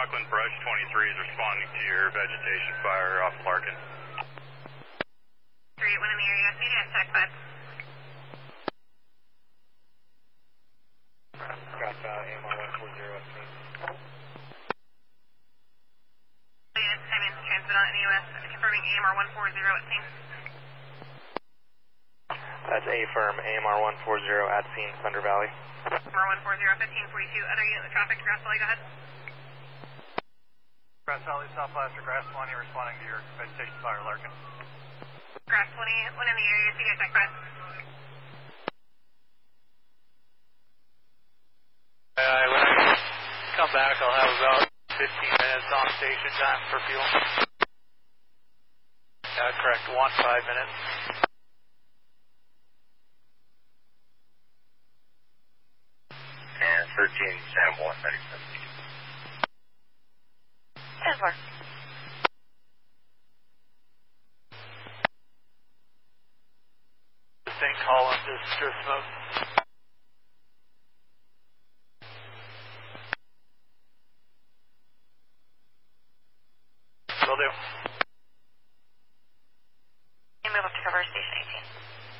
Rockland Brush 23 is responding to your vegetation fire off Larkin. 381 in the area, CDS Tech 5. Got AMR 140 at scene. Latest time in transit on NUS, confirming AMR 140 at scene. That's A firm, AMR 140 at scene, Thunder Valley. AMR 140, 1542, other unit of traffic, Grass Valley, go ahead. Grass Valley, Southwest, or Grass 20, responding to your vegetation fire, Larkin. Grass 20, one in the area, CDS Tech 5. When I come back, I'll have about 15 minutes on station time for fuel. Yeah, correct, 5 minutes. And 13, Sam 197. 10-4. St. Colin, just smoke. Will do.